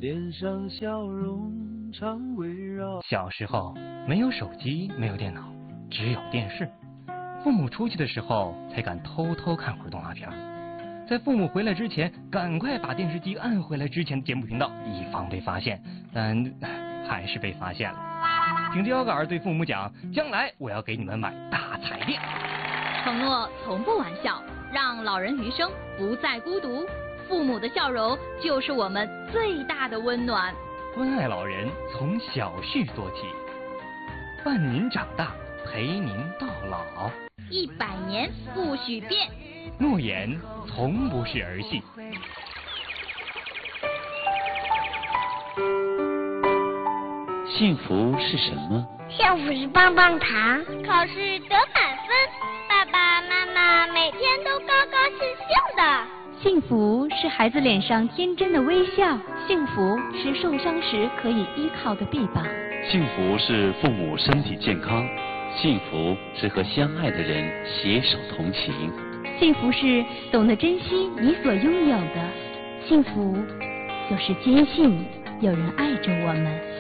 脸上笑容常围绕。 小时候没有手机，没有电脑，只有电视。父母出去的时候才敢偷偷看会儿动画片，在父母回来之前赶快把电视机按回来之前的节目频道，以防被发现，但还是被发现了。挺着腰杆对父母讲，将来我要给你们买大彩电。 承诺从不玩笑，让老人余生不再孤独。父母的笑容就是我们最大的温暖。 关爱老人从小事做起，伴您长大，陪您到老。 100年不许变， 诺言从不是儿戏。 幸福是什么？ 幸福是棒棒糖， 考试得满分，爸爸妈妈每天都高高兴兴的。 幸福是孩子脸上天真的微笑，幸福是受伤时可以依靠的臂膀， 幸福是父母身体健康，幸福是和相爱的人携手同行， 幸福是懂得珍惜你所拥有的，幸福就是坚信有人爱着我们。